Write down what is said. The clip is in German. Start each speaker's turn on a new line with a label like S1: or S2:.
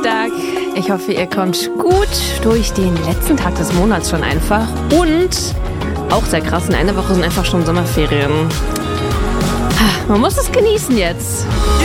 S1: Dienstag. Ich hoffe, ihr kommt gut durch den letzten Tag des Monats schon einfach. Und auch sehr krass, in einer Woche sind einfach schon Sommerferien. Man muss es genießen jetzt.